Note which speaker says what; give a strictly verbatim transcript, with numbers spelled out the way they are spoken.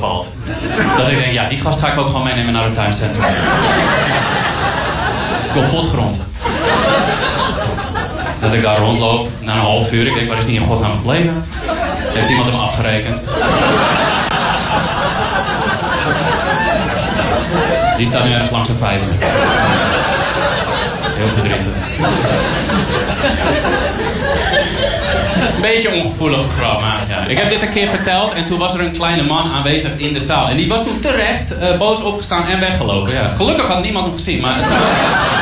Speaker 1: valt. Dat ik denk, ja, die gast ga ik ook gewoon meenemen naar het tuincentrum. Kapotgrond. Dat ik daar rondloop, na een half uur. Ik denk, waar is die in godsnaam gebleven? Heeft iemand hem afgerekend? Die staat nu ergens langs een vijver. Heel verdrietig. Beetje ongevoelig programma. Ja. Ik heb dit een keer verteld en toen was er een kleine man aanwezig in de zaal. En die was toen terecht uh, boos opgestaan en weggelopen. Ja. Gelukkig had niemand hem gezien, maar het zou...